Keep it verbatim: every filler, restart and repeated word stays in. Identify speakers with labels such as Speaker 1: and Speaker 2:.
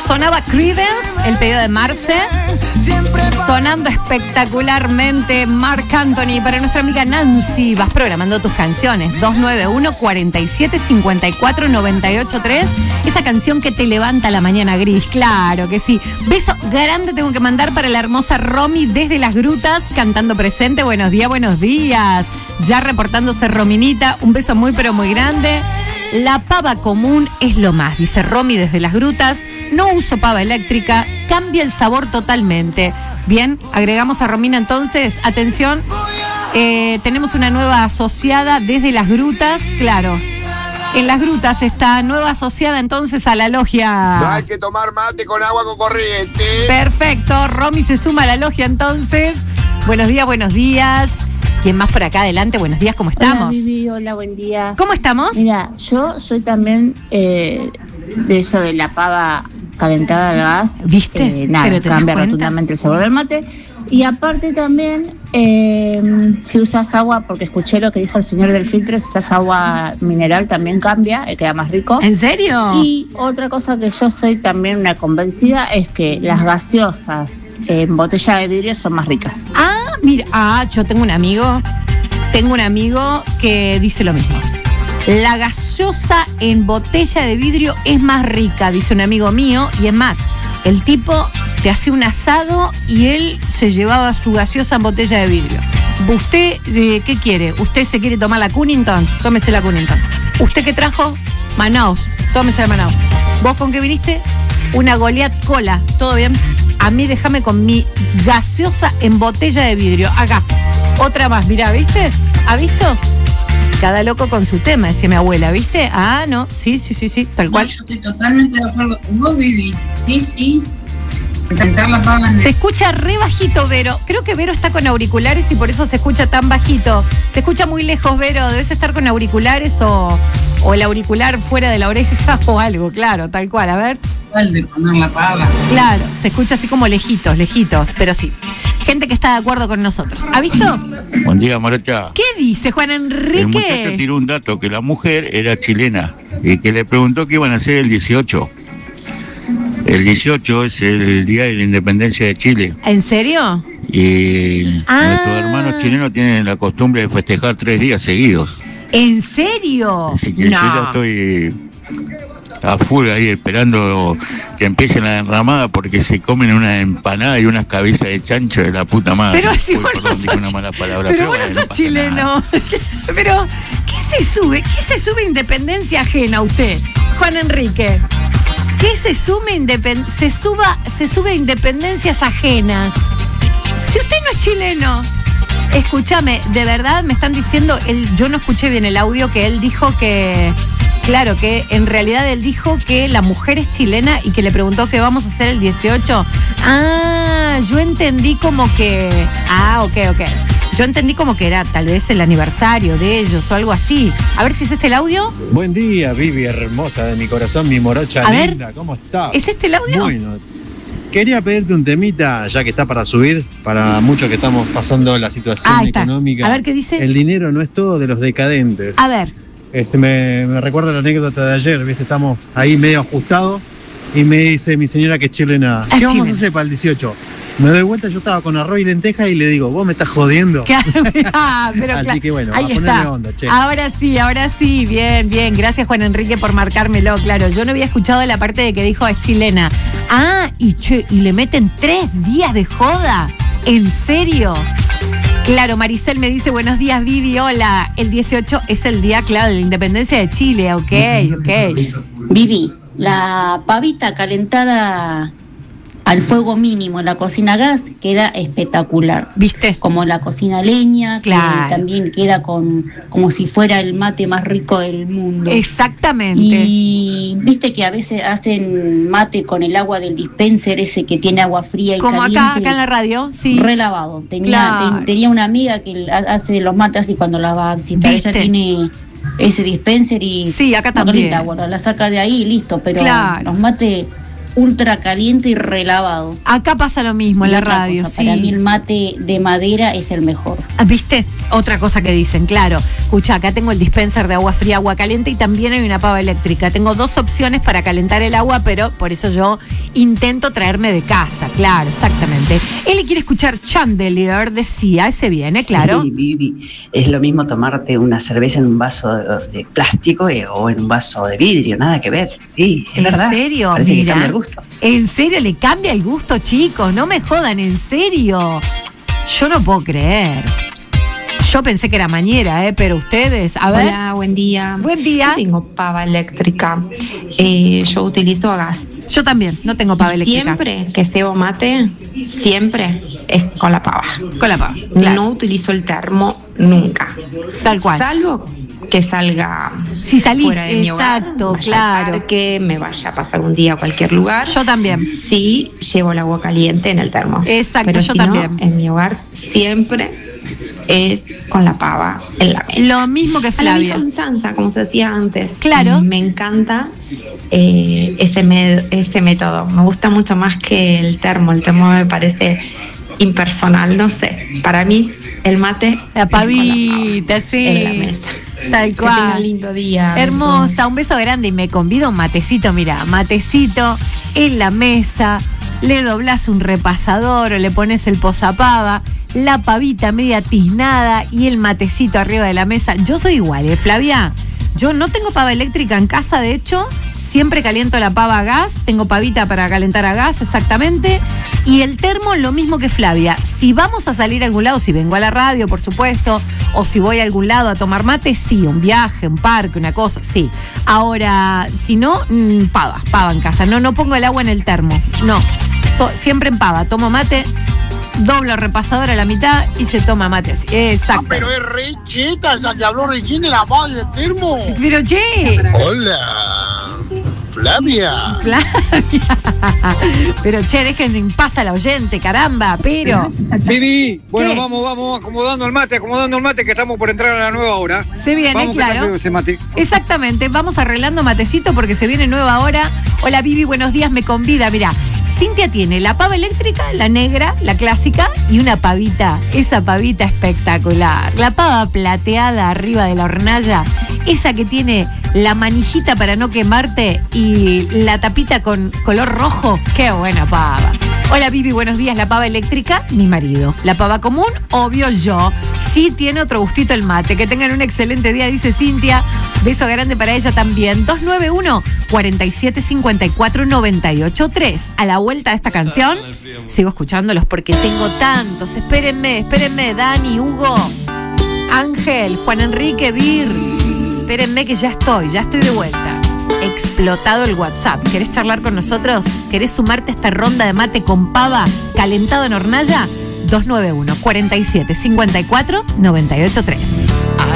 Speaker 1: sonaba Creedence, el pedido de Marce. Sonando espectacularmente Marc Anthony para nuestra amiga Nancy. Vas programando tus canciones. dos nueve uno, cuatro siete, cinco cuatro, nueve ocho tres. Esa canción que te levanta la mañana gris. Claro que sí. Beso grande tengo que mandar para la hermosa Romy desde Las Grutas, cantando presente. Buenos días, buenos días. Ya reportándose Rominita. Un beso muy pero muy grande. La pava común es lo más, dice Romy desde Las Grutas. No uso pava eléctrica, cambia el sabor totalmente. Bien, agregamos a Romina entonces. Atención, eh, tenemos una nueva asociada desde Las Grutas, claro. En Las Grutas está nueva asociada entonces a la logia.
Speaker 2: No hay que tomar mate con agua con corriente.
Speaker 1: Perfecto, Romy se suma a la logia entonces. Buenos días, buenos días. ¿Quién más por acá adelante? Buenos días, ¿cómo estamos?
Speaker 3: Hola, Vivi, hola, buen día.
Speaker 1: ¿Cómo estamos?
Speaker 3: Mira, yo soy también eh, de eso de la pava calentada al gas.
Speaker 1: ¿Viste?
Speaker 3: Eh, nada,
Speaker 1: ¿Pero te das
Speaker 3: cambia
Speaker 1: cuenta?
Speaker 3: rotundamente el sabor del mate. Y aparte también, eh, si usas agua, porque escuché lo que dijo el señor del filtro, si usas agua mineral también cambia, eh, queda más rico.
Speaker 1: ¿En serio?
Speaker 3: Y otra cosa que yo soy también una convencida es que las gaseosas en botella de vidrio son más ricas.
Speaker 1: Ah, mira, ah, yo tengo un amigo, tengo un amigo que dice lo mismo. La gaseosa en botella de vidrio es más rica, dice un amigo mío, y es más, el tipo te hace un asado y él se llevaba su gaseosa en botella de vidrio. ¿Usted eh, qué quiere? ¿Usted se quiere tomar la Cunnington? Tómese la Cunnington. ¿Usted qué trajo? Manaus. Tómese la Manaus. ¿Vos con qué viniste? Una Goliath Cola. ¿Todo bien? A mí déjame con mi gaseosa en botella de vidrio. Acá. Otra más. Mirá, ¿viste? ¿Ha visto? Cada loco con su tema, decía mi abuela, ¿viste? Ah, no. Sí, sí, sí, sí. Tal cual.
Speaker 4: No, yo estoy totalmente de acuerdo con vos, Vivi. Sí, sí. Cantar la pava en
Speaker 1: Se escucha re bajito, Vero. Creo que Vero está con auriculares y por eso se escucha tan bajito. Se escucha muy lejos, Vero. Debes estar con auriculares o, o el auricular fuera de la oreja o algo, claro, tal cual. A ver.
Speaker 4: el de poner la pava.
Speaker 1: Claro, se escucha así como lejitos, lejitos, pero sí. Gente que está de acuerdo con nosotros. ¿Ha visto?
Speaker 5: Buen día, Morocha.
Speaker 1: ¿Qué dice Juan
Speaker 5: El muchacho
Speaker 1: Enrique?
Speaker 5: tiró un dato, que la mujer era chilena y que le preguntó qué iban a hacer el dieciocho. El dieciocho es el día de la independencia de Chile
Speaker 1: ¿En serio?
Speaker 5: y
Speaker 1: Ah.
Speaker 5: nuestros hermanos chilenos tienen la costumbre de festejar tres días seguidos.
Speaker 1: ¿En serio?
Speaker 5: Así que yo ya estoy a full ahí esperando que empiecen la enramada porque se comen una empanada y unas cabezas de chancho de la puta madre.
Speaker 1: Pero si
Speaker 5: Uy,
Speaker 1: vos no
Speaker 5: perdón, dije
Speaker 1: sos
Speaker 5: una
Speaker 1: chi-
Speaker 5: mala palabra,
Speaker 1: Pero vos
Speaker 5: bueno,
Speaker 1: no
Speaker 5: no
Speaker 1: sos
Speaker 5: pasa nada.
Speaker 1: chileno. Pero, ¿qué se sube? ¿Qué se sube independencia ajena a usted, Juan Enrique? ¿Qué se sube independ- se suba, se sube independencias ajenas? Si usted no es chileno. Escúchame, de verdad me están diciendo, él, yo no escuché bien el audio que él dijo que, claro, que en realidad él dijo que la mujer es chilena y que le preguntó qué vamos a hacer el dieciocho. Ah, yo entendí como que, ah, ok, ok. Yo entendí como que era tal vez el aniversario de ellos o algo así. A ver si es este el audio.
Speaker 6: Buen día, Vivi, hermosa de mi corazón, mi morocha
Speaker 1: A ver,
Speaker 6: linda, ¿cómo estás?
Speaker 1: ¿Es este el audio?
Speaker 6: Bueno, quería pedirte un temita, ya que está para subir, para muchos que estamos pasando la situación
Speaker 1: Ah, está.
Speaker 6: económica.
Speaker 1: A ver qué dice.
Speaker 6: El dinero no es todo de los decadentes.
Speaker 1: A ver.
Speaker 6: Este, me, me recuerda la anécdota de ayer, ¿viste? Estamos ahí medio ajustados y me dice mi señora que es chilena,
Speaker 1: Así
Speaker 6: ¿qué vamos
Speaker 1: ven.
Speaker 6: a hacer para el dieciocho? Me doy vuelta, yo estaba con arroz y lenteja y le digo, vos me estás jodiendo.
Speaker 1: Ah, pero
Speaker 6: Así
Speaker 1: claro,
Speaker 6: que bueno,
Speaker 1: ahí
Speaker 6: a ponerle
Speaker 1: está.
Speaker 6: onda, che.
Speaker 1: Ahora sí, ahora sí, bien, bien. Gracias Juan Enrique por marcármelo, claro. Yo no había escuchado la parte de que dijo es chilena. Ah, y che, y le meten tres días de joda. ¿En serio? Claro, Maricel me dice, buenos días, Vivi, hola. El dieciocho es el día, claro, de la independencia de Chile, ok, ok.
Speaker 3: Vivi, la pavita calentada al fuego mínimo en la cocina a gas queda espectacular.
Speaker 1: ¿Viste?
Speaker 3: Como la cocina a leña,
Speaker 1: Claro.
Speaker 3: que también queda con como si fuera el mate más rico del mundo.
Speaker 1: Exactamente.
Speaker 3: Y viste que a veces hacen mate con el agua del dispenser ese que tiene agua fría y
Speaker 1: Como
Speaker 3: caliente.
Speaker 1: acá, acá en la radio, sí.
Speaker 3: Relavado. Tenía,
Speaker 1: Claro.
Speaker 3: ten- tenía una amiga que ha- hace los mates así cuando la va así, pero ella
Speaker 1: ¿Viste?
Speaker 3: tiene ese dispenser y
Speaker 1: Sí, acá
Speaker 3: no
Speaker 1: también.
Speaker 3: calienta, bueno, la saca de ahí y listo, pero
Speaker 1: Claro.
Speaker 3: los mates ultra caliente y relavado.
Speaker 1: Acá pasa lo mismo en
Speaker 3: Y
Speaker 1: la
Speaker 3: otra
Speaker 1: radio,
Speaker 3: cosa,
Speaker 1: sí.
Speaker 3: Para mí el mate de madera es el mejor.
Speaker 1: Ah, ¿viste? Otra cosa que dicen, claro. Escucha, acá tengo el dispenser de agua fría, agua caliente y también hay una pava eléctrica. Tengo dos opciones para calentar el agua, pero por eso yo intento traerme de casa, claro, exactamente. Él quiere escuchar Chandelier, decía, ese viene, claro.
Speaker 7: Sí, Vivi, es lo mismo tomarte una cerveza en un vaso de, de plástico eh, o en un vaso de vidrio, nada que ver, sí, es
Speaker 1: ¿En
Speaker 7: verdad.
Speaker 1: serio?
Speaker 7: Parece
Speaker 1: Mira.
Speaker 7: que cambia el gusto.
Speaker 1: ¿En serio le cambia el gusto, chicos? No me jodan, ¿en serio? Yo no puedo creer. Yo pensé que era mañera, ¿eh? Pero ustedes, a ver.
Speaker 8: Hola, buen día.
Speaker 1: Buen día.
Speaker 8: Yo tengo pava eléctrica. Eh, yo utilizo gas.
Speaker 1: Yo también, no tengo pava
Speaker 8: Y
Speaker 1: eléctrica.
Speaker 8: siempre que cebo mate, siempre es con la pava.
Speaker 1: Con la pava, claro.
Speaker 8: No utilizo el termo nunca.
Speaker 1: Tal cual.
Speaker 8: Salvo que salga
Speaker 1: Si salís,
Speaker 8: fuera de mi hogar,
Speaker 1: exacto,
Speaker 8: vaya
Speaker 1: claro.
Speaker 8: al parque, me vaya a pasar un día a cualquier lugar.
Speaker 1: Yo también.
Speaker 8: Sí, llevo el agua caliente en el termo.
Speaker 1: Exacto,
Speaker 8: Pero
Speaker 1: yo
Speaker 8: si
Speaker 1: también.
Speaker 8: No, en mi hogar siempre es con la pava en la mesa.
Speaker 1: Lo mismo que
Speaker 8: A la
Speaker 1: Flavia.
Speaker 8: vieja usanza, como se hacía antes.
Speaker 1: Claro.
Speaker 8: Me encanta eh, ese, me- ese método. Me gusta mucho más que el termo. El termo me parece impersonal, no sé. Para mí, el mate
Speaker 1: La
Speaker 8: es con
Speaker 1: pavita,
Speaker 8: pava
Speaker 1: sí.
Speaker 8: en la mesa.
Speaker 1: Tal
Speaker 8: Que
Speaker 1: cual.
Speaker 8: tengan lindo día.
Speaker 1: Hermosa, un beso grande y me convido a un matecito, mira, matecito en la mesa, le doblás un repasador o le pones el posapava, la pavita media tiznada y el matecito arriba de la mesa. Yo soy igual, ¿eh, Flavia? Yo no tengo pava eléctrica en casa, de hecho, siempre caliento la pava a gas, tengo pavita para calentar a gas, exactamente, y el termo lo mismo que Flavia. Si vamos a salir a algún lado, si vengo a la radio, por supuesto, o si voy a algún lado a tomar mate, sí, un viaje, un parque, una cosa, sí. Ahora, si no, mmm, pava, pava en casa, no, no pongo el agua en el termo, no, so- siempre en pava, tomo mate, doblo el repasador a la mitad y se toma mate así, exacto.
Speaker 2: Ah, pero es re cheta, esa que habló recién de la pava del termo.
Speaker 1: Pero che,
Speaker 2: Hola, Flavia.
Speaker 1: Flavia. Pero che, dejen en paz al oyente, caramba, pero.
Speaker 9: Vivi, bueno,
Speaker 1: ¿Qué?
Speaker 9: vamos, vamos acomodando el mate, acomodando el mate, que estamos por entrar a la nueva hora.
Speaker 1: Se viene,
Speaker 9: Vamos, que está
Speaker 1: claro.
Speaker 9: feo ese mate.
Speaker 1: Exactamente, vamos arreglando matecito porque se viene nueva hora. Hola Vivi, buenos días, me convida. Mira, Cintia tiene la pava eléctrica, la negra, la clásica, y una pavita, esa pavita espectacular. La pava plateada arriba de la hornalla, esa que tiene la manijita para no quemarte y la tapita con color rojo. Qué buena pava. Hola Vivi, buenos días. La pava eléctrica, mi marido. La pava común, obvio yo. Sí tiene otro gustito el mate. Que tengan un excelente día, dice Cintia. Beso grande para ella también. dos nueve uno, cuatro siete cinco cuatro, nueve ocho tres. A la vuelta de esta canción, sigo escuchándolos porque tengo tantos. Espérenme, espérenme. Dani, Hugo, Ángel, Juan Enrique, Vir. Espérenme que ya estoy, ya estoy de vuelta. Explotado el WhatsApp. ¿Querés charlar con nosotros? ¿Querés sumarte a esta ronda de mate con pava calentado en hornalla? dos nueve uno, cuatro siete cinco cuatro, nueve ocho tres.